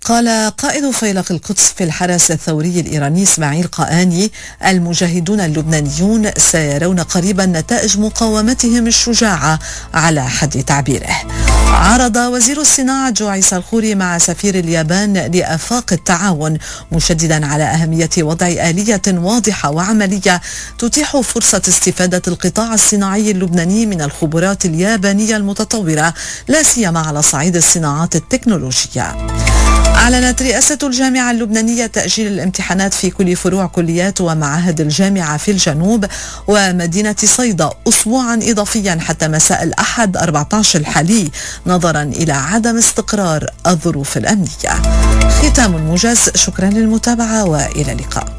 قال قائد فيلق القدس في الحرس الثوري الإيراني إسماعيل قآني: المجاهدون اللبنانيون سيرون قريبا نتائج مقاومتهم الشجاعة على حد تعبيره. عرض وزير الصناعة جو عيسى الخوري مع سفير اليابان لآفاق التعاون، مشددا على أهمية وضع آلية واضحة وعملية تتيح فرصة استفادة القطاع الصناعي اللبناني من الخبرات اليابانية المتطورة، لا سيما على صعيد الصناعات التكنولوجية. أعلنت رئاسة الجامعة اللبنانية تأجيل الامتحانات في كل فروع كليات ومعاهد الجامعة في الجنوب ومدينة صيدا أسبوعا إضافيا حتى مساء الأحد 14 الحالي، نظرا إلى عدم استقرار الظروف الأمنية. ختام موجز، شكرا للمتابعة وإلى اللقاء.